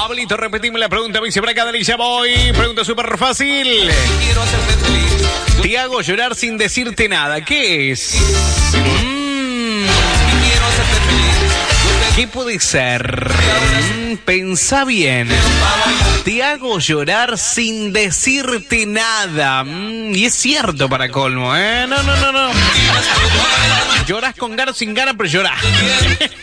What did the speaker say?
Pablito, repetime la pregunta. Me dice para acá, ya voy. Pregunta súper fácil. Quiero hacerte feliz. Te hago llorar sin decirte nada. ¿Qué es? Quiero hacerte feliz. ¿Qué puede ser? Pensá bien. Te hago llorar sin decirte nada. Y es cierto para colmo, ¿eh? No. Llorás con ganas, sin ganas, pero llorás.